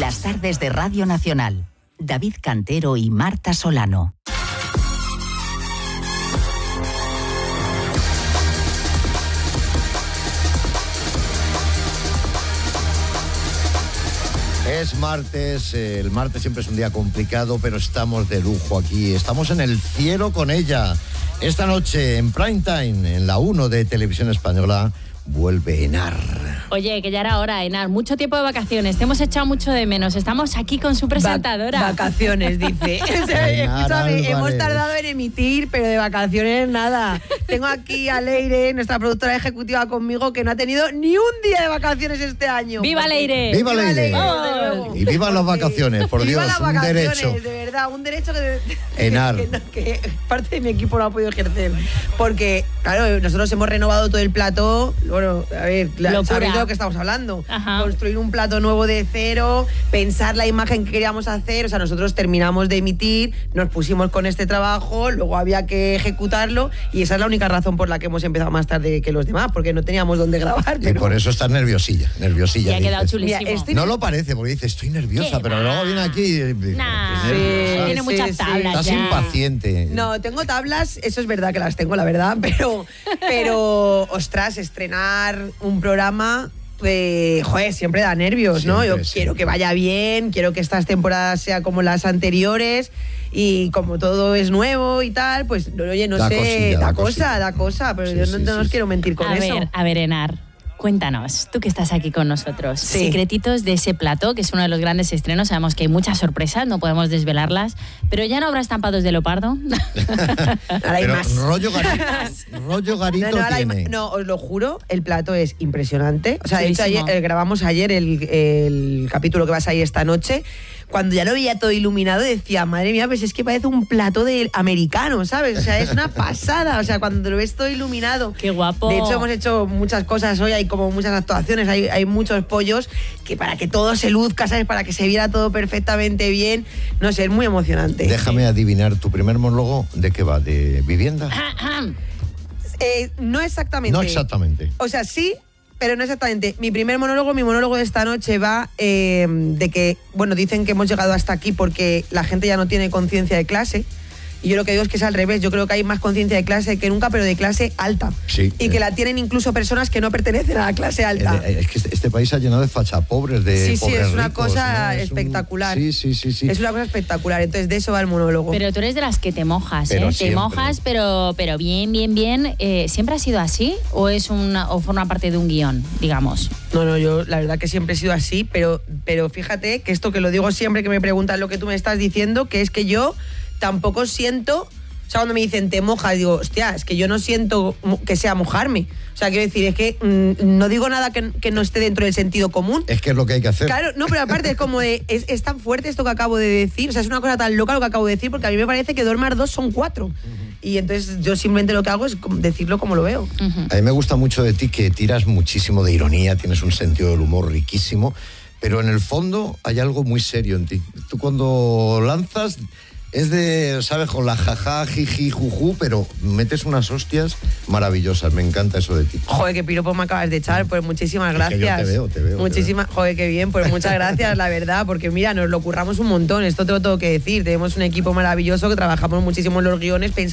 Las tardes de Radio Nacional. David Cantero y Marta Solano. Es martes, el martes siempre es un día complicado, pero estamos de lujo aquí. Estamos en el cielo con ella. Esta noche en Prime Time, en la 1 de Televisión Española, vuelve Enar. Oye, que ya era hora, Enar. Mucho tiempo de vacaciones. Te hemos echado mucho de menos. Estamos aquí con su presentadora. Vacaciones, dice. Escúchame, hemos tardado en emitir, pero de vacaciones nada. Tengo aquí a Leire, nuestra productora ejecutiva conmigo, que no ha tenido ni un día de vacaciones este año. ¡Viva Leire! ¡Viva Leire! Oh. Y viva las vacaciones, por Dios, un derecho. De verdad, un derecho Enar. que parte de mi equipo no ha podido ejercer. Porque, claro, nosotros hemos renovado todo el plató. Bueno, a ver, sabéis de lo que estamos hablando. Ajá. Construir un plato nuevo de cero, pensar la imagen que queríamos hacer. O sea, nosotros terminamos de emitir, nos pusimos con este trabajo, luego había que ejecutarlo, y esa es la única razón por la que hemos empezado más tarde que los demás, porque no teníamos dónde grabar. Y por eso estás nerviosilla. Y ha quedado chulísimo. Mira, No lo parece, porque dice, estoy nerviosa, pero luego viene aquí y dice, Nah, "Qué nerviosa". tiene muchas tablas. Estás ya. impaciente. No, tengo tablas, eso es verdad que las tengo, la verdad, pero ostras, estrenar un programa, joder, siempre da nervios, ¿no? Siempre, Yo quiero que vaya bien, quiero que estas temporadas sean como las anteriores, y como todo es nuevo y tal, pues, oye, no sé, da cosa, pero Sí, yo sí, no os quiero mentir con eso. A ver, Enar. Cuéntanos, tú que estás aquí con nosotros, Sí. secretitos de ese plató, que es uno de los grandes estrenos. Sabemos que hay muchas sorpresas, no podemos desvelarlas, pero ya no habrá estampados de leopardo. Ahora hay Pero más. rollo garito ahora hay tiene. no, os lo juro, el plato es impresionante. O sea, de hecho, Chulísimo. grabamos ayer el capítulo que va a salir esta noche. Cuando ya lo veía todo iluminado, decía, madre mía, pues es que parece un plato de americano, ¿sabes? O sea, es una pasada. O sea, cuando lo ves todo iluminado. ¡Qué guapo! De hecho, hemos hecho muchas cosas hoy, hay como muchas actuaciones, hay muchos pollos, que para que todo se luzca, ¿sabes? Para que se viera todo perfectamente bien. No sé, es muy emocionante. Déjame adivinar, tu primer monólogo, ¿de qué va? ¿De vivienda? No exactamente. No exactamente. O sea, sí, pero no exactamente. Mi monólogo de esta noche va de que, bueno, dicen que hemos llegado hasta aquí porque la gente ya no tiene conciencia de clase. Y yo lo que digo es que es al revés. Yo creo que hay más conciencia de clase que nunca, pero de clase alta. Sí. Y que la tienen incluso personas que no pertenecen a la clase alta. Es que este país ha llenado de fachapobres, de Sí, pobres es una ricos, cosa ¿no? espectacular. Sí. Es una cosa espectacular. Entonces, de eso va el monólogo. Pero tú eres de las que te mojas, Pero ¿eh? Te siempre. mojas, pero bien. ¿Siempre ha sido así o forma parte de un guión, digamos? No, yo la verdad que siempre he sido así, pero fíjate que esto que lo digo siempre que me preguntan lo que tú me estás diciendo, que es que yo tampoco siento... O sea, cuando me dicen te mojas, digo, hostia, es que yo no siento que sea mojarme. O sea, quiero decir, es que no digo nada que no esté dentro del sentido común. Es que es lo que hay que hacer. Claro, no, pero aparte es como de... Es tan fuerte esto que acabo de decir. O sea, es una cosa tan loca lo que acabo de decir, porque a mí me parece que 2 más 2 son 4. Y entonces yo simplemente lo que hago es decirlo como lo veo. A mí me gusta mucho de ti que tiras muchísimo de ironía, tienes un sentido del humor riquísimo, pero en el fondo hay algo muy serio en ti. Tú cuando lanzas... Es de, ¿sabes? Con la jaja, jiji, juju, pero metes unas hostias maravillosas. Me encanta eso de ti. Joder, qué piropo me acabas de echar, pues muchísimas Es que gracias. yo te veo. Muchísimas, joder, qué bien, pues muchas gracias, la verdad, porque mira, nos lo curramos un montón, esto te lo tengo que decir. Tenemos un equipo maravilloso que trabajamos muchísimo en los guiones,